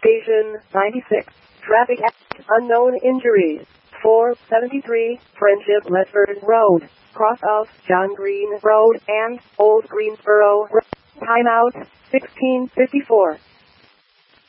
Station 96. Traffic at unknown injuries. 473 Friendship Ledford Road. Cross of John Green Road and Old Greensboro Road. Timeout 1654.